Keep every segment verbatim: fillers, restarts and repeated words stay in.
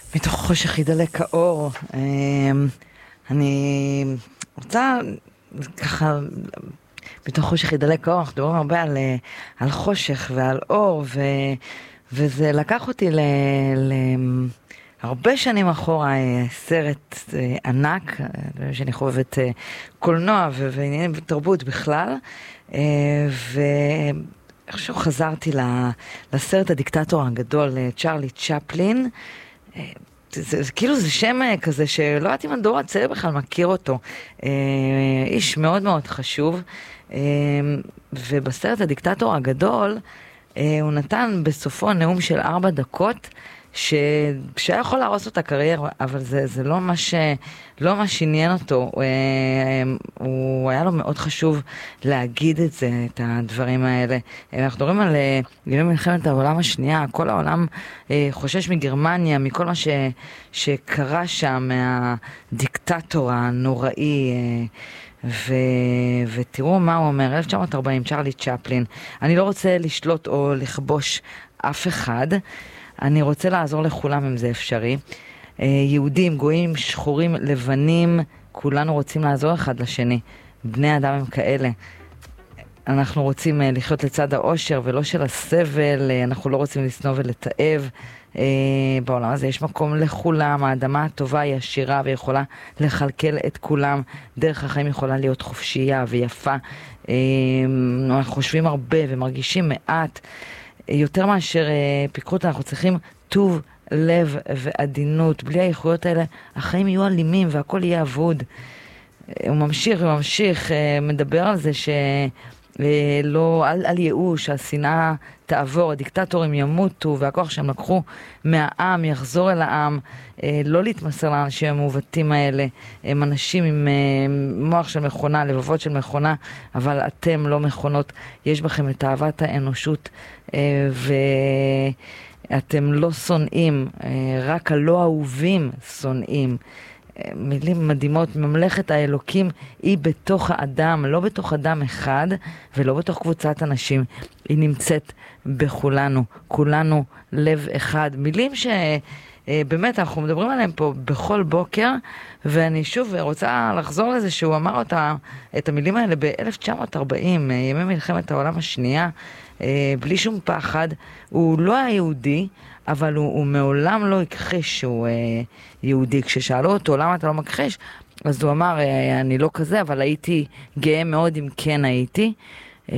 מתוך חושך ידלק האור. אני רוצה ככה, מתוך חושך ידלק האור, אנחנו מדברים הרבה על, על חושך ועל אור, ו, וזה לקח אותי ל, ל, הרבה שנים אחורה, סרט ענק, שאני חובבת קולנוע ועניינים ותרבות בכלל, ואיכשהו חזרתי לסרט הדיקטטור הגדול, צ'רלי צ'פלין. זה, זה, כאילו זה שם כזה שלא יודעת אם הדור הצעיר בכלל מכיר אותו. איש מאוד מאוד חשוב, ובסרט הדיקטטור הגדול הוא נתן בסופו נאום של ארבע דקות ש... שהיה יכול להרוס אותה קריירה, אבל זה, זה לא מה ש... לא מה שעניין אותו. הוא, הוא היה לו מאוד חשוב להגיד את זה, את הדברים האלה. אנחנו מדברים על ימי מלחמת העולם השנייה, כל העולם חושש מגרמניה, מכל מה ש... שקרה שם, מהדיקטטור הנוראי. ו... ותראו מה הוא אומר, אלף תשע מאות ארבעים, צ'רלי צ'פלין. אני לא רוצה לשלוט או לכבוש אף אחד, אני רוצה לעזור לכולם אם זה אפשרי. יהודים, גויים, שחורים, לבנים, כולנו רוצים לעזור אחד לשני. בני אדם הם כאלה. אנחנו רוצים לחיות לצד האושר ולא של הסבל, אנחנו לא רוצים לסנוע ולתאב. בעולם הזה יש מקום לכולם, האדמה הטובה היא עשירה ויכולה לחלקל את כולם, דרך החיים יכולה להיות חופשייה ויפה. אנחנו חושבים הרבה ומרגישים מעט, יותר מאשר פיקחות, אנחנו צריכים טוב לב ועדינות. בלי האיכויות האלה החיים יהיו אלימים והכל יהיה אבוד. הוא ממשיך וממשיך, מדבר על זה שלא, על, על ייאוש, השנאה תעבור, הדיקטטורים ימותו והכוח שהם לקחו מהעם יחזור אל העם. לא להתמסר לאנשים המעוותים האלה, הם אנשים עם מוח של מכונה, לבבות של מכונה, אבל אתם לא מכונות, יש בכם את אהבת האנושות, ואתם לא שונאים, רק הלא אהובים שונאים. מילים מדהימות, ממלכת האלוקים היא בתוך האדם, לא בתוך אדם אחד ולא בתוך קבוצת אנשים, היא נמצאת בכולנו, כולנו לב אחד. מילים שבאמת אנחנו מדברים עליהם פה בכל בוקר, ואני שוב רוצה לחזור לזה שהוא אמר אותה, את המילים האלה ב-אלף תשע מאות ארבעים, ימי מלחמת העולם השנייה, בלי שום פחד. הוא לא היה יהודי, אבל הוא, הוא מעולם לא הכחיש שהוא אה, יהודי. כששאלו אותו למה אתה לא מכחיש, אז הוא אמר, אה, אני לא כזה, אבל הייתי גאה מאוד אם כן הייתי. אה,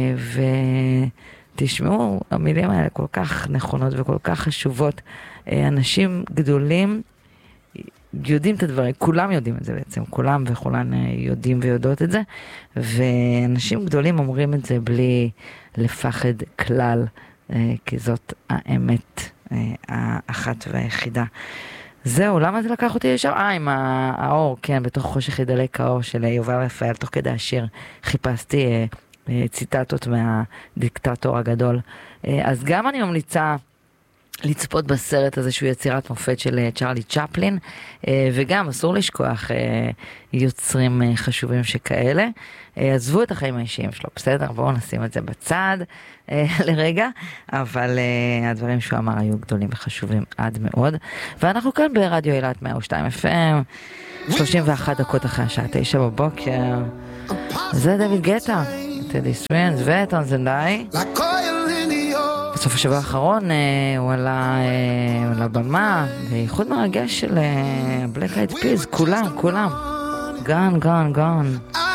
ותשמעו, המילים האלה כל כך נכונות וכל כך חשובות. אה, אנשים גדולים יודעים את הדברים, כולם יודעים את זה בעצם, כולם וכולן יודעים ויודעות את זה, ואנשים גדולים אומרים את זה בלי לפחד כלל, אה, כי זאת האמת האחת והיחידה. זהו, למה זה לקח אותי לשם? אה, עם האור, כן, בתוך חושך ידלק האור של יובל רפאל, תוך כדי השיר חיפשתי אה, אה, ציטטות מהדיקטטור הגדול. אה, אז גם אני ממליצה לצפות בסרט הזה שהוא יצירת מופת של צ'רלי צ'פלין, וגם אסור לשכוח יוצרים חשובים שכאלה. עזבו את החיים האישיים שלו, בסדר? בואו נשים את זה בצד לרגע, אבל הדברים שהוא אמר היו גדולים וחשובים עד מאוד. ואנחנו כאן ברדיו אילת מאה ושתיים אף אם, שלושים ואחת דקות אחרי השעה תשע בבוקר. זה דוד גטה, טדי סווינס וטונזנדאי. בסוף השבוע האחרון הוא עלה על הבמה, בייחוד מרגש של בלק אייד פיז, כולם, כולם. גן, גן, גן.